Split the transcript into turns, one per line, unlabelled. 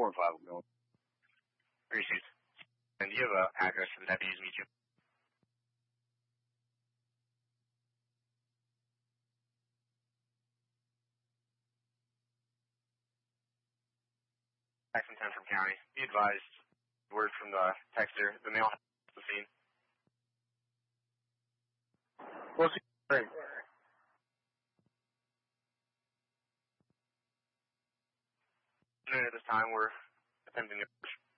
4 and 5 will go.
Appreciate it. And do you have an address for the deputies to meet you? Jackson 10 from County. Be advised, word from the texter, the male has the scene.
What's he saying?
At this time, we're attempting to push